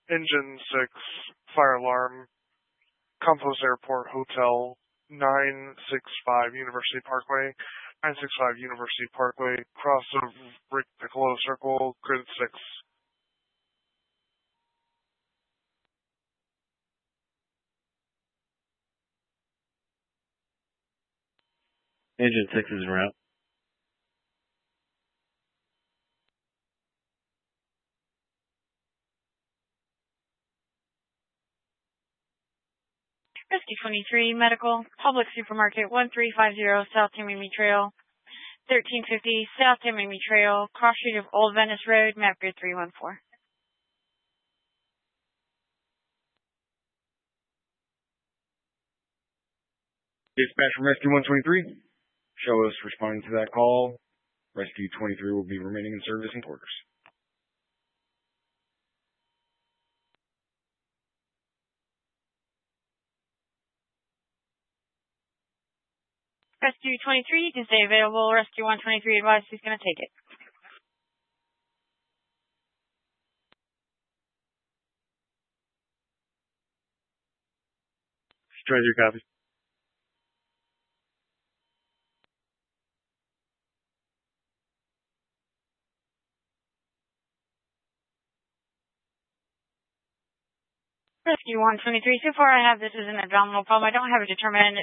Engine 6, fire alarm, Campos Airport Hotel, 965 University Parkway, 965 University Parkway, cross of Rick Piccolo Circle, grid 6. Engine 6 is en route. Rescue 23, Medical, Public Supermarket, 1350 South Tamimi Trail, 1350 South Tamimi Trail, cross street of Old Venice Road, map grid 314. Dispatch from Rescue 123. Show us responding to that call. Rescue 23 will be remaining in service in quarters. Rescue 23, you can stay available. Rescue 123 advised he's going to take it. Stranger copy. Rescue 123, so far I have this as an abdominal problem. I don't have a determinant